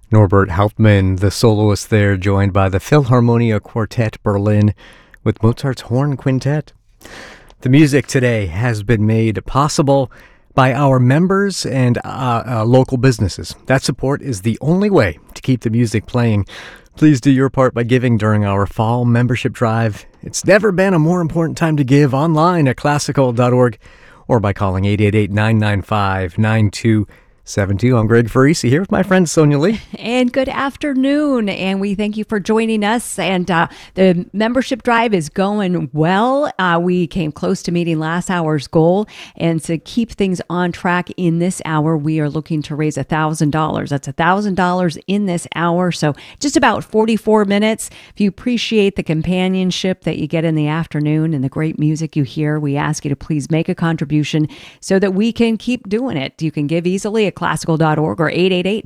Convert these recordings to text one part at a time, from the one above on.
Norbert Hauptmann, the soloist there, joined by the Philharmonia Quartet Berlin with Mozart's Horn Quintet. The music today has been made possible by our members and local businesses. That support is the only way to keep the music playing. Please do your part by giving during our fall membership drive. It's never been a more important time to give online at classical.org or by calling 888-995-9272. I'm Greg Farisi here with my friend Sonia Lee. And good afternoon, and we thank you for joining us. And the membership drive is going well. We came close to meeting last hour's goal, and to keep things on track in this hour, we are looking to raise $1,000. That's $1,000 in this hour, so just about 44 minutes. If you appreciate the companionship that you get in the afternoon and the great music you hear, we ask you to please make a contribution so that we can keep doing it. You can give easily at classical.org or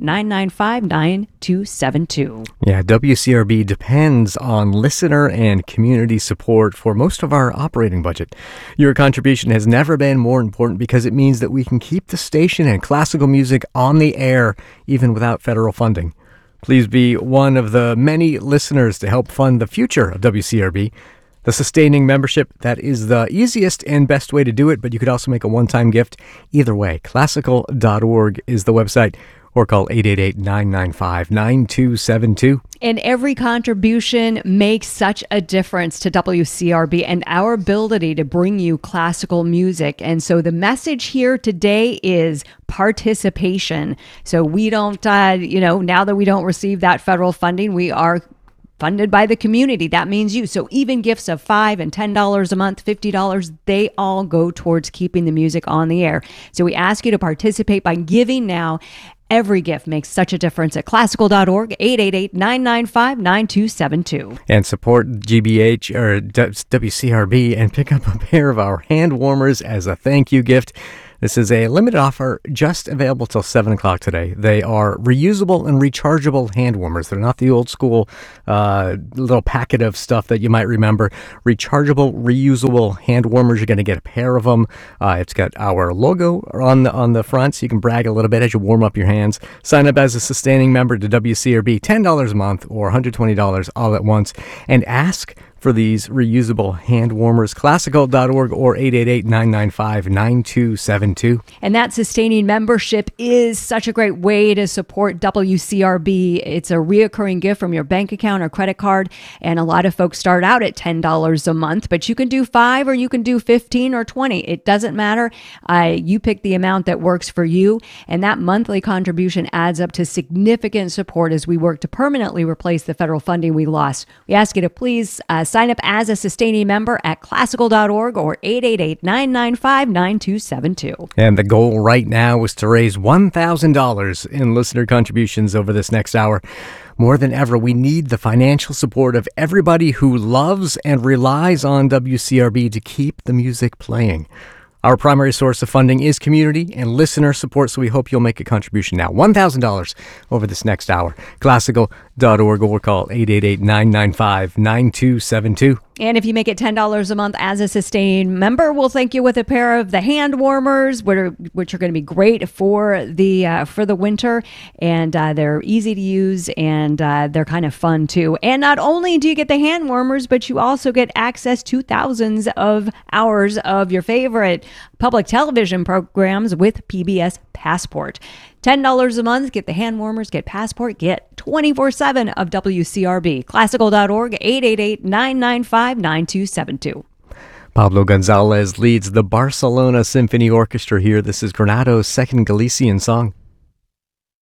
888-995-9272. Yeah, WCRB depends on listener and community support for most of our operating budget. Your contribution has never been more important because it means that we can keep the station and classical music on the air even without federal funding. Please be one of the many listeners to help fund the future of WCRB. The sustaining membership, that is the easiest and best way to do it, but you could also make a one-time gift. Either way, classical.org is the website, or call 888-995-9272. And every contribution makes such a difference to WCRB and our ability to bring you classical music. And so the message here today is participation. So we don't, now that we don't receive that federal funding, we are funded by the community. That means you. So even gifts of $5 and $10 a month, $50, they all go towards keeping the music on the air. So we ask you to participate by giving now. Every gift makes such a difference at classical.org, 888-995-9272. And support GBH or WCRB and pick up a pair of our hand warmers as a thank you gift. This is a limited offer just available till 7 o'clock today. They are reusable and rechargeable hand warmers. They're not the old school little packet of stuff that you might remember. Rechargeable, reusable hand warmers. You're going to get a pair of them. It's got our logo on the front, so you can brag a little bit as you warm up your hands. Sign up as a sustaining member to WCRB, $10 a month or $120 all at once, and ask for these reusable hand warmers. Classical.org or 888-995-9272. And that sustaining membership is such a great way to support WCRB. It's a reoccurring gift from your bank account or credit card. And a lot of folks start out at $10 a month, but you can do $5 or you can do $15 or $20. It doesn't matter. You pick the amount that works for you. And that monthly contribution adds up to significant support as we work to permanently replace the federal funding we lost. We ask you to please sign up as a sustaining member at classical.org or 888-995-9272. And the goal right now is to raise $1,000 in listener contributions over this next hour. More than ever, we need the financial support of everybody who loves and relies on WCRB to keep the music playing. Our primary source of funding is community and listener support, so we hope you'll make a contribution now. $1,000 over this next hour. Classical.org or call 888-995-9272. And if you make it $10 a month as a sustained member, we'll thank you with a pair of the hand warmers, which are going to be great for the winter. And they're easy to use, and they're kind of fun too. And not only do you get the hand warmers, but you also get access to thousands of hours of your favorite public television programs with PBS Passport. $10 a month, get the hand warmers, get Passport, get 24/7 of WCRB. Classical.org, 888-995-9272. Pablo Gonzalez leads the Barcelona Symphony Orchestra here. This is Granato's second Galician song.